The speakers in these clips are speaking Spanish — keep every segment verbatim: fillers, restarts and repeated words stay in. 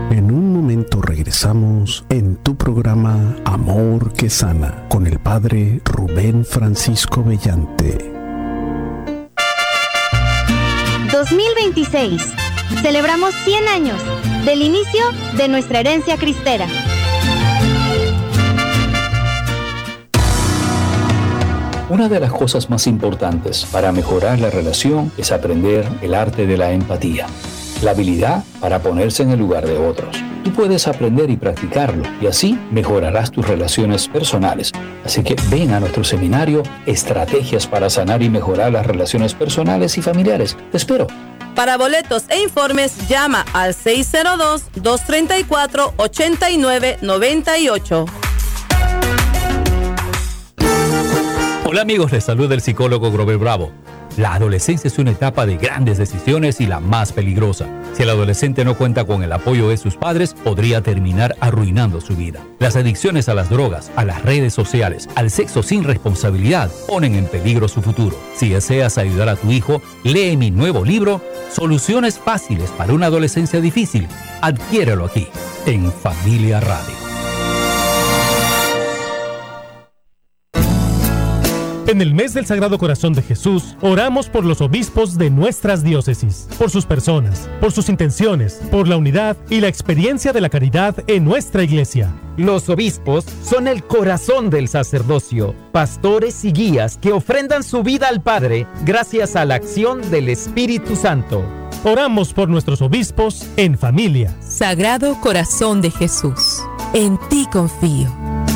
En un momento regresamos en tu programa Amor que Sana con el Padre Rubén Francisco Bellante. dos mil veintiséis. Celebramos cien años del inicio de nuestra herencia cristera. Una de las cosas más importantes para mejorar la relación es aprender el arte de la empatía, la habilidad para ponerse en el lugar de otros. Tú puedes aprender y practicarlo y así mejorarás tus relaciones personales. Así que ven a nuestro seminario Estrategias para sanar y mejorar las relaciones personales y familiares. Te espero. Para boletos e informes llama al seis cero dos, dos tres cuatro, ocho nueve nueve ocho. Hola amigos, les saluda el psicólogo Grover Bravo. La adolescencia es una etapa de grandes decisiones y la más peligrosa. Si el adolescente no cuenta con el apoyo de sus padres, podría terminar arruinando su vida. Las adicciones a las drogas, a las redes sociales, al sexo sin responsabilidad, ponen en peligro su futuro. Si deseas ayudar a tu hijo, lee mi nuevo libro, Soluciones Fáciles para una Adolescencia Difícil. Adquiérelo aquí, en Familia Radio. En el mes del Sagrado Corazón de Jesús, oramos por los obispos de nuestras diócesis, por sus personas, por sus intenciones, por la unidad y la experiencia de la caridad en nuestra iglesia. Los obispos son el corazón del sacerdocio, pastores y guías que ofrendan su vida al Padre gracias a la acción del Espíritu Santo. Oramos por nuestros obispos en familia. Sagrado Corazón de Jesús, en ti confío.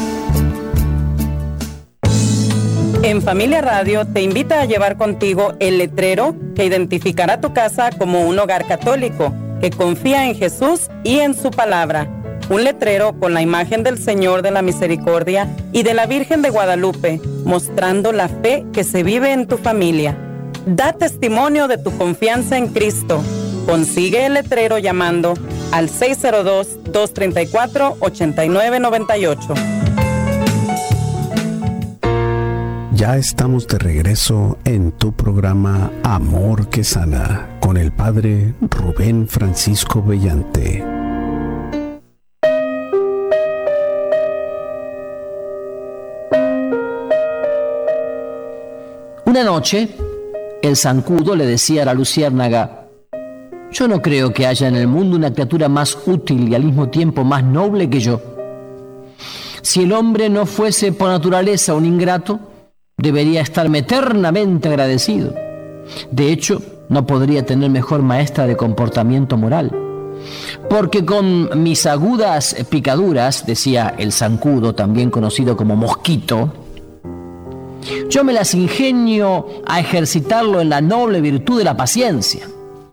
En Familia Radio te invita a llevar contigo el letrero que identificará tu casa como un hogar católico que confía en Jesús y en su palabra. Un letrero con la imagen del Señor de la Misericordia y de la Virgen de Guadalupe, mostrando la fe que se vive en tu familia. Da testimonio de tu confianza en Cristo. Consigue el letrero llamando al seis cero dos, dos tres cuatro, ocho nueve nueve ocho. Ya estamos de regreso en tu programa Amor que Sana con el Padre Rubén Francisco Bellante. Una noche, el zancudo le decía a la luciérnaga: yo no creo que haya en el mundo una criatura más útil y al mismo tiempo más noble que yo. Si el hombre no fuese por naturaleza un ingrato, debería estarme eternamente agradecido. De hecho, no podría tener mejor maestra de comportamiento moral. Porque con mis agudas picaduras, decía el zancudo, también conocido como mosquito, yo me las ingenio a ejercitarlo en la noble virtud de la paciencia.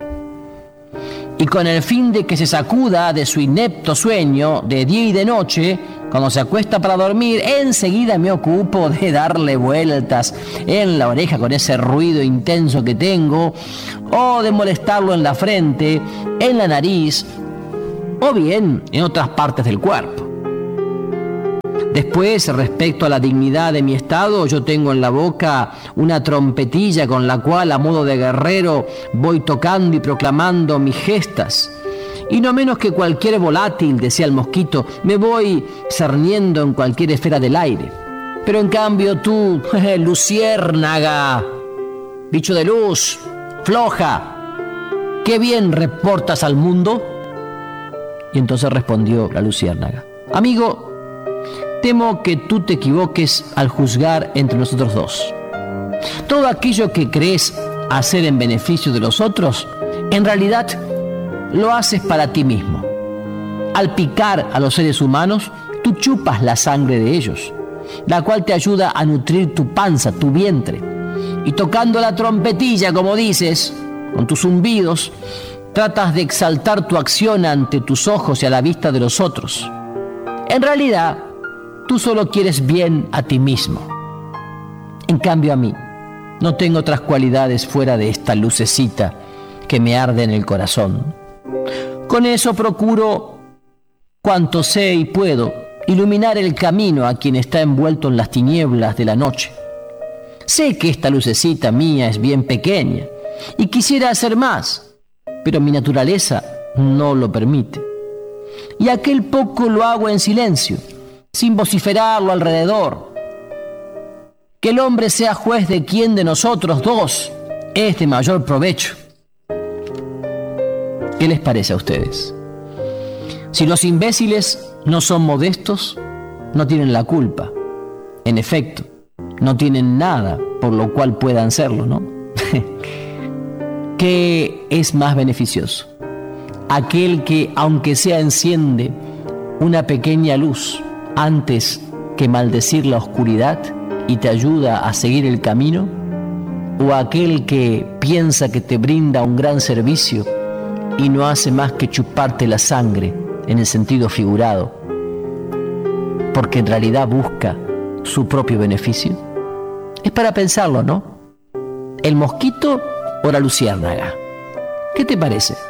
Y con el fin de que se sacuda de su inepto sueño de día y de noche, cuando se acuesta para dormir, enseguida me ocupo de darle vueltas en la oreja con ese ruido intenso que tengo, o de molestarlo en la frente, en la nariz, o bien en otras partes del cuerpo. Después, respecto a la dignidad de mi estado, yo tengo en la boca una trompetilla con la cual, a modo de guerrero, voy tocando y proclamando mis gestas. Y no menos que cualquier volátil, decía el mosquito, me voy cerniendo en cualquier esfera del aire. Pero en cambio tú, luciérnaga, bicho de luz, floja, ¿qué bien reportas al mundo? Y entonces respondió la luciérnaga: amigo, temo que tú te equivoques al juzgar entre nosotros dos. Todo aquello que crees hacer en beneficio de los otros, en realidad lo haces para ti mismo. Al picar a los seres humanos, tú chupas la sangre de ellos, la cual te ayuda a nutrir tu panza, tu vientre. Y tocando la trompetilla, como dices, con tus zumbidos, tratas de exaltar tu acción ante tus ojos y a la vista de los otros. En realidad, tú solo quieres bien a ti mismo. En cambio, a mí no tengo otras cualidades fuera de esta lucecita que me arde en el corazón. Con eso procuro, cuanto sé y puedo, iluminar el camino a quien está envuelto en las tinieblas de la noche. Sé que esta lucecita mía es bien pequeña y quisiera hacer más, pero mi naturaleza no lo permite. y aquel poco lo hago en silencio, sin vociferarlo alrededor. Que el hombre sea juez de quién de nosotros dos es de mayor provecho. ¿Qué les parece a ustedes? Si los imbéciles no son modestos, no tienen la culpa. En efecto, no tienen nada por lo cual puedan serlo, ¿no? ¿Qué es más beneficioso? Aquel que, aunque sea, enciende una pequeña luz antes que maldecir la oscuridad y te ayuda a seguir el camino, o aquel que piensa que te brinda un gran servicio y no hace más que chuparte la sangre en el sentido figurado, porque en realidad busca su propio beneficio. Es para pensarlo, ¿no? ¿El mosquito o la luciérnaga? ¿Qué te parece?